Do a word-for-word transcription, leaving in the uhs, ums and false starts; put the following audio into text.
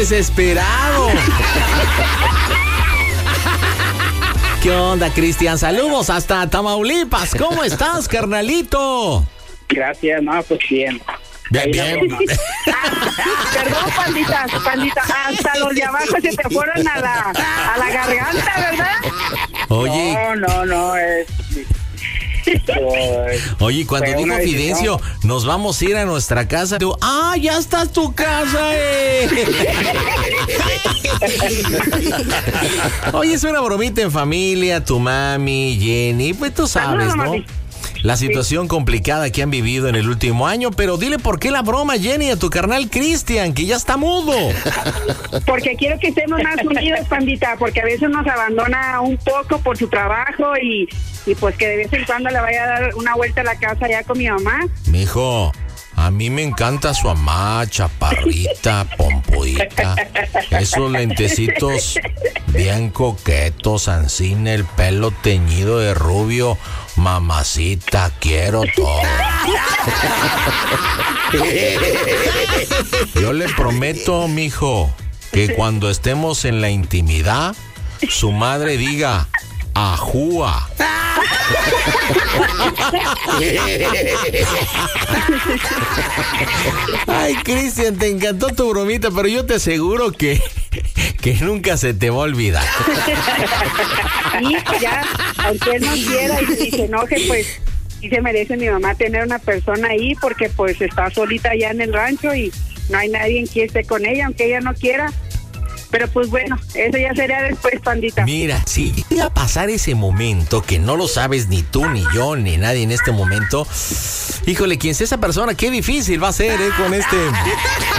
desesperado. ¿Qué onda, Cristian? Saludos hasta Tamaulipas. ¿Cómo estás, carnalito? Gracias, no, pues bien. Bien, bien. Perdón, pandita, pandita, hasta los de abajo se te fueron a la, a la garganta, ¿verdad? Oye. No, no, no, es... Oye, cuando Fue dijo una Fidencio, decisión. nos vamos a ir a nuestra casa, digo, ¡ah, ya está tu casa, eh! Oye, es una bromita en familia, tu mami, Jenny, pues tú sabes, ¿no? La situación complicada que han vivido en el último año, pero dile por qué la broma, Jenny, a tu carnal Cristian, que ya está mudo. Porque quiero que estemos más unidos, pandita, porque a veces nos abandona un poco por su trabajo y, y pues que de vez en cuando le vaya a dar una vuelta a la casa ya con mi mamá. Mijo, a mí me encanta su mamá, chaparrita, pompudita, esos lentecitos bien coquetos, ancina, el pelo teñido de rubio, mamacita, quiero todo. Yo le prometo, mijo, que cuando estemos en la intimidad, su madre diga, ajúa. Ay, Cristian, te encantó tu bromita, pero yo te aseguro que, que nunca se te va a olvidar. Sí, ya, aunque él no quiera y, y se enoje, pues sí se merece mi mamá tener una persona ahí, porque pues está solita allá en el rancho y no hay nadie que esté con ella, aunque ella no quiera. Pero pues bueno, eso ya sería después, pandita. Mira, si llega a pasar ese momento que no lo sabes ni tú, ni yo, ni nadie en este momento, híjole, quien sea esa persona, qué difícil va a ser, ¿eh? Con este...